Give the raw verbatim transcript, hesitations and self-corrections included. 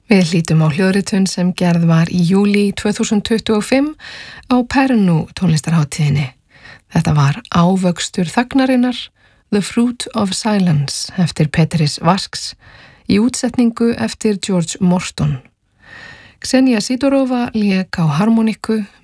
Við hlítum á hljóðritun sem gerð var í júlí tvö þúsund tuttugu og fimm á Pärnu tónlistarhátíðinni. Þetta var Ávöxtur þagnarinnar, The Fruit of Silence eftir Petris Vasks í útsetningu eftir George Morton. Ksenia Sidorova lék á harmoniku,